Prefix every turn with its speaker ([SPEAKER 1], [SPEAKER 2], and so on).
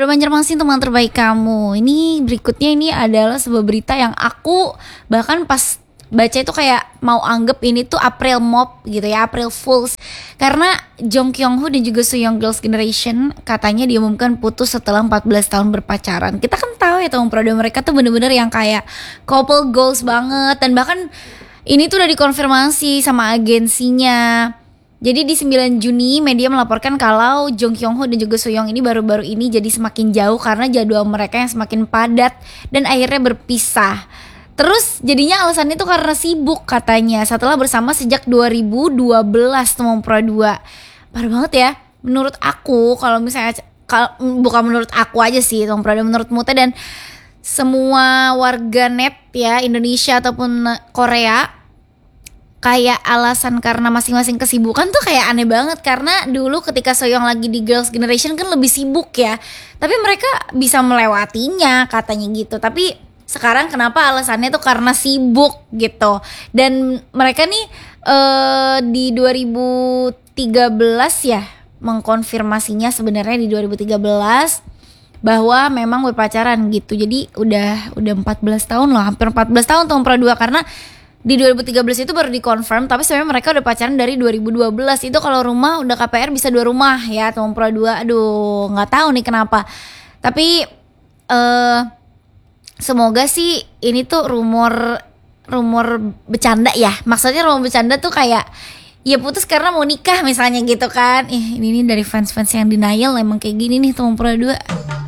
[SPEAKER 1] Banjarmasin, teman terbaik kamu. Ini berikutnya ini adalah sebuah berita yang aku bahkan pas baca itu kayak mau anggap ini tuh April Mop gitu ya, April Fools. Karena Jong Kyung Ho dan juga Soyoung Girls' Generation katanya diumumkan putus setelah 14 tahun berpacaran. Kita kan tahu ya teman produk mereka tuh bener-bener yang kayak couple goals banget. Dan bahkan ini tuh udah dikonfirmasi sama agensinya. Jadi di 9 Juni media melaporkan kalau Jong Kyung Ho dan juga Soyoung ini baru-baru ini jadi semakin jauh karena jadwal mereka yang semakin padat dan akhirnya berpisah. Terus jadinya alasannya itu karena sibuk katanya setelah bersama sejak 2012 teman pro 2. Parah banget ya. Menurut aku kalau misalnya bukan menurut aku aja sih teman pro 2, menurut Mute dan semua warga net ya Indonesia ataupun Korea, kayak alasan karena masing-masing kesibukan tuh kayak aneh banget. Karena dulu ketika Soyoung lagi di Girls' Generation kan lebih sibuk ya, tapi mereka bisa melewatinya katanya gitu. Tapi sekarang kenapa alasannya tuh karena sibuk gitu. Dan mereka nih di 2013 ya mengkonfirmasinya sebenarnya di 2013 bahwa memang berpacaran gitu. Jadi udah 14 tahun loh, hampir 14 tahun tahun pro 2. Karena di 2013 itu baru dikonfirm, tapi sebenarnya mereka udah pacaran dari 2012. Itu kalau rumah udah KPR bisa 2 rumah ya teman pro 2. Aduh, nggak tahu nih kenapa. Tapi semoga sih ini tuh rumor bercanda ya. Maksudnya rumor bercanda tuh kayak ya putus karena mau nikah misalnya gitu kan. Ini dari fans-fans yang denial emang kayak gini nih teman pro 2.